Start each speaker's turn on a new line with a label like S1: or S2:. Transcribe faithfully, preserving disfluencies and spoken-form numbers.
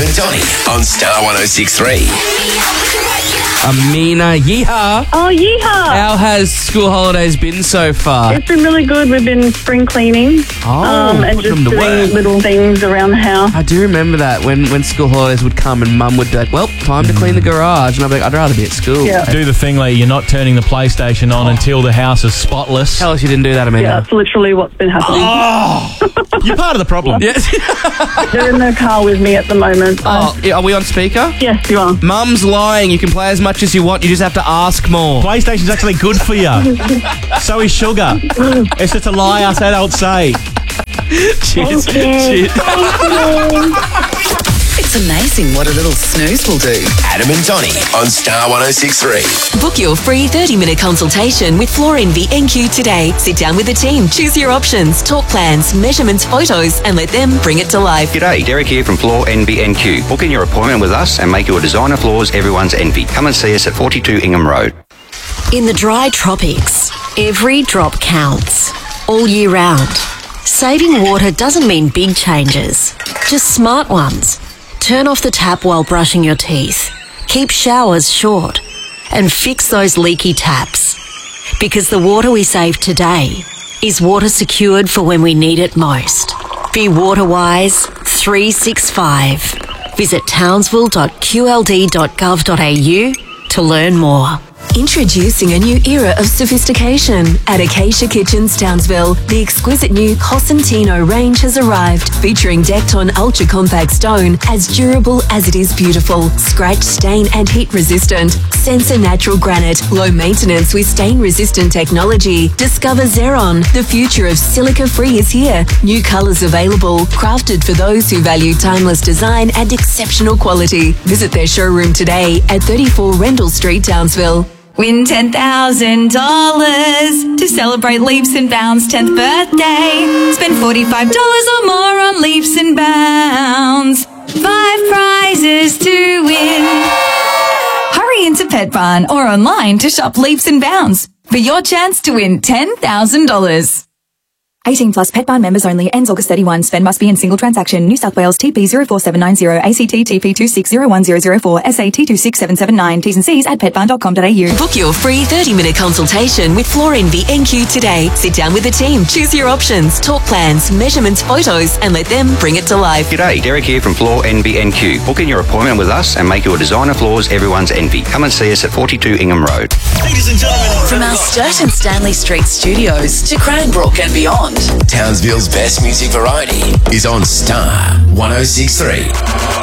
S1: and Donnie on Star one oh six three.
S2: Amina, yeehaw.
S3: Oh, yeehaw.
S2: How has school holidays been so far?
S3: It's been really good. We've been spring cleaning
S2: Oh,
S3: um, and
S2: putting
S3: just
S2: them to
S3: doing
S2: work.
S3: little things around the house.
S2: I do remember that when, when school holidays would come and Mum would be like, well, time to clean the garage. And I'd be like, I'd rather be at school.
S3: Yeah.
S4: Do the thing where you're not turning the PlayStation on until the house is spotless.
S2: Tell us you didn't do that, Amina.
S3: Yeah, that's literally what's been happening.
S4: Oh, you're part of the problem.
S2: Yes.
S3: They're in the car with me at the moment.
S2: Oh, yeah, are we on speaker?
S3: Yes, you are.
S2: Mum's lying. You can play as much as you want. You just have to ask more.
S4: PlayStation's actually good for you. So is sugar. It's just a lie us adults say.
S2: Cheers.
S3: Okay.
S2: Cheers.
S5: It's amazing what a little snooze will do.
S1: Adam and Donnie on Star one oh six three.
S6: Book your free thirty-minute consultation with Floor Envy N Q today. Sit down with the team, choose your options, talk plans, measurements, photos, and let them bring it to life.
S7: G'day, Derek here from Floor Envy N Q. Book in your appointment with us and make your designer floors everyone's envy. Come and see us at forty-two Ingham Road.
S8: In the dry tropics, every drop counts, all year round. Saving water doesn't mean big changes, just smart ones. Turn off the tap while brushing your teeth. Keep showers short. And fix those leaky taps. Because the water we save today is water secured for when we need it most. Be waterwise three sixty-five. Visit townsville dot q l d dot gov dot a u to learn more.
S6: Introducing a new era of sophistication. At Acacia Kitchens, Townsville, the exquisite new Cosentino range has arrived, featuring Decton Ultra Compact Stone, as durable as it is beautiful, scratch, stain and heat resistant. Sensor Natural Granite, low maintenance with stain resistant technology. Discover Xeron, the future of silica free is here. New colours available, crafted for those who value timeless design and exceptional quality. Visit their showroom today at thirty-four Rendell Street, Townsville.
S9: Win ten thousand dollars to celebrate Leaps and Bounds' tenth birthday. Spend forty-five dollars or more on Leaps and Bounds. Five prizes to win. Hurry into Pet Barn or online to shop Leaps and Bounds for your chance to win ten thousand dollars.
S10: eighteen plus Pet Barn members only. Ends August thirty-first. Spend must be in single transaction. New South Wales T P zero four seven nine zero, A C T T P two six zero one zero zero four, S A T two six seven seven nine. T's and C's at pet barn dot com dot a u.
S6: Book your free thirty-minute consultation with Floor Envy N Q today. Sit down with the team, choose your options, talk plans, measurements, photos, and let them bring it to life.
S7: G'day, Derek here from Floor Envy N Q. Book in your appointment with us and make your designer floors everyone's envy. Come and see us at forty-two Ingham Road.
S5: Ladies and gentlemen, from our Sturt and Stanley Street studios to Cranbrook and beyond,
S1: Townsville's best music variety is on Star one oh six three.